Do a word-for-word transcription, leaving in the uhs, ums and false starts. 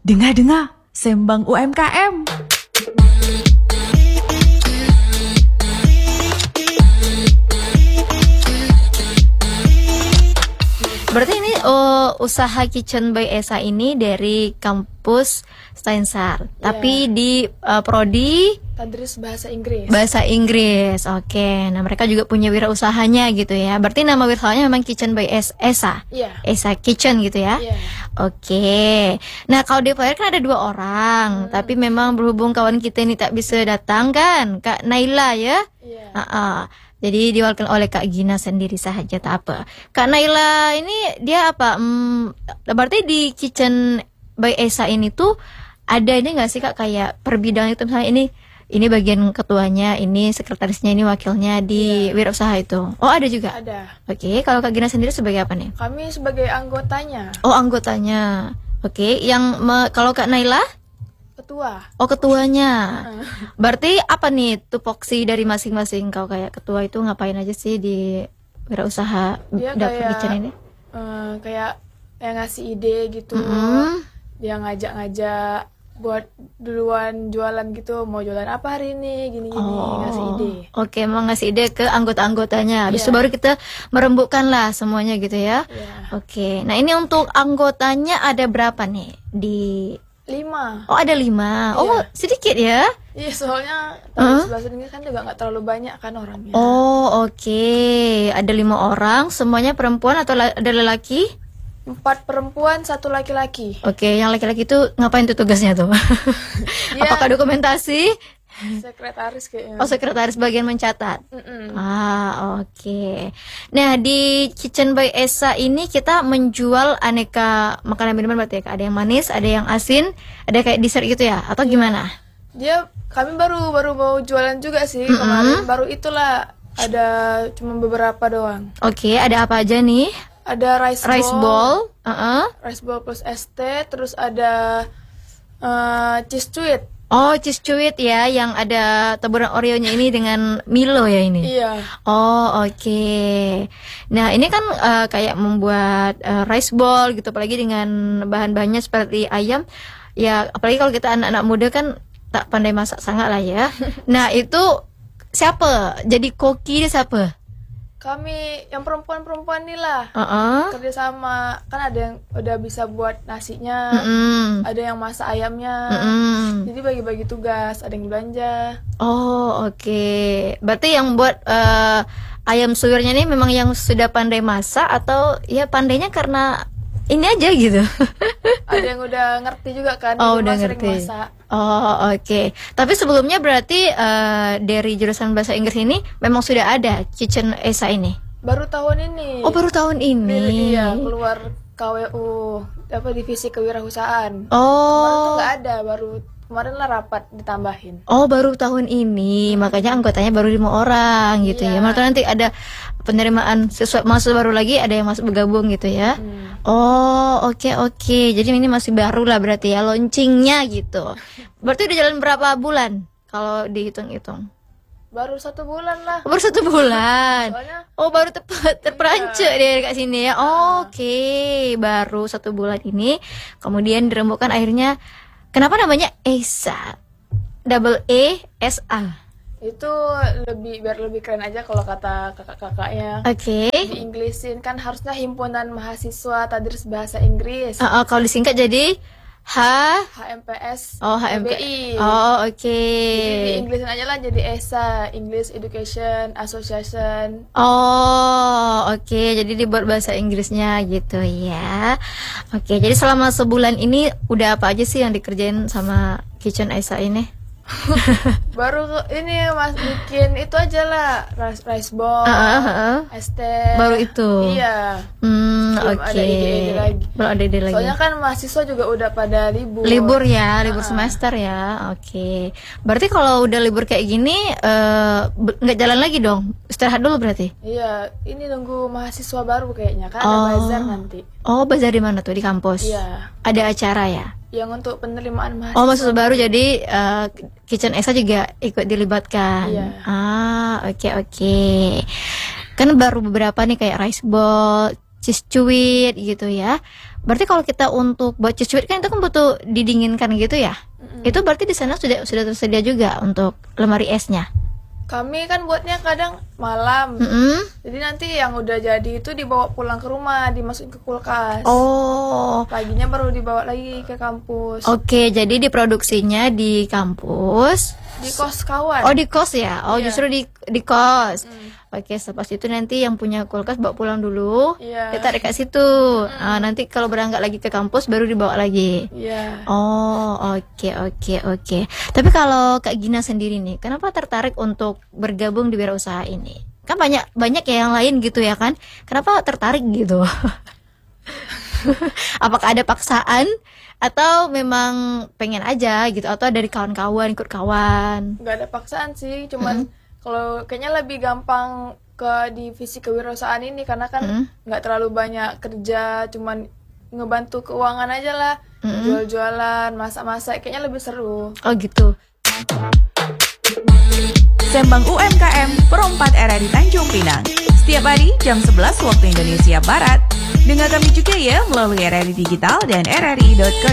Dengar-dengar, sembang U M K M. Berarti ini uh, usaha Kitchen by Esa ini dari kampus Steinsar, yeah. Tapi di uh, prodi Tadris Bahasa Inggris. Bahasa Inggris, oke. Okay. Nah mereka juga punya wirausahanya gitu ya. Berarti nama wirausahanya memang Kitchen by Esa, yeah. Esa Kitchen gitu ya. Yeah. Oke. Okay. Nah kalau di player kan ada dua orang, hmm. tapi memang berhubung kawan kita ini tak bisa datang kan, Kak Naila ya. Yeah. Uh-uh. Jadi diwakilkan oleh Kak Gina sendiri saja, tak apa. Kak Naila ini dia apa? Hmm, berarti di Kitchen by Esa ini tuh ada ini nggak sih Kak kayak per bidang itu, misalnya ini ini bagian ketuanya, ini sekretarisnya, ini wakilnya di yeah. wirausaha itu. Oh ada juga. Ada. Oke, kalau Kak Gina sendiri sebagai apa nih? Kami sebagai anggotanya. Oh anggotanya. Oke, yang me, kalau Kak Naila? Ketua. Oh ketuanya. Berarti apa nih tupoksi dari masing-masing? Kau kayak ketua itu ngapain aja sih di wirausaha dapur kitchen ini? Uh, kayak yang ngasih ide gitu. Mm-hmm. Dia ngajak-ngajak buat duluan jualan gitu, mau jualan apa hari ini, gini-gini, oh, ngasih ide. Oke, mau ngasih ide ke anggota-anggotanya. Habis yeah. itu baru kita merembukkan lah semuanya gitu ya. Yeah. Oke, nah ini untuk anggotanya ada berapa nih di lima. Oh ada lima. Oh iya. Sedikit ya? Iya soalnya uh-huh. bahasa Inggris kan juga nggak terlalu banyak kan orangnya. Oh oke, okay. Ada lima orang, semuanya perempuan atau la- ada lelaki? Empat perempuan, satu laki-laki. Oke, okay. Yang laki-laki itu ngapain tuh tugasnya tuh? Yeah. Apakah dokumentasi? Sekretaris kayaknya. Oh sekretaris bagian mencatat. Mm-mm. Ah oke. Okay. Nah di Kitchen by Esa ini kita menjual aneka makanan minuman berarti ya Kak? Ada yang manis, ada yang asin, ada kayak dessert gitu ya? Atau gimana? Dia kami baru baru mau jualan juga sih mm-hmm. kemarin. Baru itulah ada cuma beberapa doang. Oke, okay, ada apa aja nih? Ada rice, rice ball, ball. Uh-uh. rice ball plus es teh, terus ada uh, cheese tweet. Oh, cheese cuit ya, yang ada taburan Oreo-nya ini dengan Milo ya ini. Iya. Oh, oke. Okay. Nah, ini kan uh, kayak membuat uh, rice ball gitu, apalagi dengan bahan-bahannya seperti ayam. Ya, apalagi kalau kita anak-anak muda kan tak pandai masak sangat lah ya. Nah, itu siapa? Jadi koki dia siapa? Kami yang perempuan-perempuan nih lah. Uh-uh. Kerja sama, kan ada yang udah bisa buat nasinya, mm-mm. ada yang masak ayamnya. Mm-mm. Jadi bagi-bagi tugas, ada yang belanja. Oh oke, okay. Berarti yang buat uh, ayam suwirnya ini memang yang sudah pandai masak atau ya pandainya karena ini aja gitu? Ada yang udah ngerti juga kan. Oh udah ngerti. Oh oke, okay. Tapi sebelumnya berarti uh, dari jurusan bahasa Inggris ini memang sudah ada Kitchen Esa ini? Baru tahun ini. Oh baru tahun ini. Iya, keluar K W U apa divisi kewirausahaan. Oh. Kemarin tuh nggak ada, baru kemarin lah rapat ditambahin. Oh baru tahun ini, hmm. makanya anggotanya baru lima orang gitu yeah. ya. Maksudnya nanti ada penerimaan siswa masuk baru lagi, ada yang masuk bergabung gitu ya. Hmm. Oh oke okay, oke, okay. Jadi ini masih baru lah berarti ya launchingnya gitu. Berarti udah jalan berapa bulan kalau dihitung-hitung? Baru satu bulan lah. Baru satu bulan. Soalnya, oh baru tepat terperancuk iya. deh kat sini ya. Oh, oke okay. Baru satu bulan ini, kemudian dirembukkan akhirnya. Kenapa namanya Esa? Double E S A. Itu lebih biar lebih keren aja kalau kata kakak-kakaknya. Oke. Okay. Di Inggrisin kan harusnya Himpunan Mahasiswa Tadris Bahasa Inggris. Uh, uh, kalau disingkat jadi H H M P S. Oh H M P. Oh oke. Okay. Jadi di Inggrisin aja lah jadi Esa, English Education Association. Oh oke. Okay. Jadi dibuat bahasa Inggrisnya gitu ya. Oke. Okay. Jadi selama sebulan ini udah apa aja sih yang dikerjain sama Kitchen Esa ini? Baru ini mas bikin itu aja lah rice, rice ball, uh, uh, uh. es teh. Baru itu. Iya. Hmm, oke. Okay. Ada ide-ide lagi. Belum ada ide lagi. Soalnya kan mahasiswa juga udah pada libur. Libur ya, libur uh-uh. semester ya. Oke. Okay. Berarti kalau udah libur kayak gini uh, nggak jalan lagi dong? Istirahat dulu berarti? Iya. Ini nunggu mahasiswa baru kayaknya kan oh. ada bazar nanti. Oh, bazar di mana tuh? Di kampus? Iya. Ada acara ya? Yang untuk penerimaan mahasiswa. Oh mahasiswa baru, jadi uh, Kitchen Esa juga ikut dilibatkan. Iya. Ah oke okay, oke okay. Kan baru beberapa nih kayak rice ball, cheese cuit gitu ya. Berarti kalau kita untuk buat cheese cuit kan itu kan butuh didinginkan gitu ya. Mm-hmm. Itu berarti di sana sudah sudah tersedia juga untuk lemari esnya. Kami kan buatnya kadang malam, mm-hmm. jadi nanti yang udah jadi itu dibawa pulang ke rumah, dimasukin ke kulkas. Oh, paginya baru dibawa lagi ke kampus. Oke, jadi diproduksinya di kampus, di kos kawan. Oh, di kos ya? Oh, yeah. Justru di di kos. Mm. Oke, setelah itu nanti yang punya kulkas bawa pulang dulu, yeah. Kita tarik ke situ. Mm. Nah, nanti kalau berangkat lagi ke kampus baru dibawa lagi. Iya. Yeah. Oh, oke okay, oke okay, oke. Okay. Tapi kalau Kak Gina sendiri nih, kenapa tertarik untuk bergabung di wirausaha ini? Kan banyak banyak ya yang lain gitu ya kan? Kenapa tertarik gitu? Apakah ada paksaan atau memang pengen aja gitu, atau dari kawan-kawan ikut kawan? Gak ada paksaan sih, cuman mm-hmm. kalau kayaknya lebih gampang ke divisi kewirausahaan ini karena kan nggak mm-hmm. terlalu banyak kerja, cuman ngebantu keuangan aja lah, mm-hmm. jual-jualan, masak-masak, kayaknya lebih seru. Oh gitu. Sembang U M K M Perempat R R I Tanjung Pinang, setiap hari jam sebelas waktu Indonesia Barat. Dengar kami juga ya melalui R R I Digital dan R R I dot co